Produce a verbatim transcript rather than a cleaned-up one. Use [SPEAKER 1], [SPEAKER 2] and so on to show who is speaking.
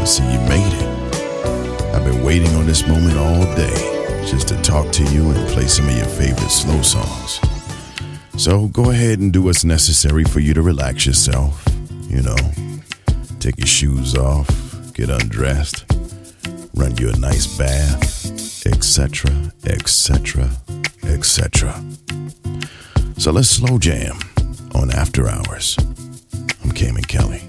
[SPEAKER 1] see you made it. I've been waiting on this moment all day just to talk to you and play some of your favorite slow songs. So go ahead and do what's necessary for you to relax yourself. You know, take your shoes off, get undressed, run you a nice bath, et cetera, et cetera, et cetera. So let's slow jam on After Hours. I'm Cayman Kelly.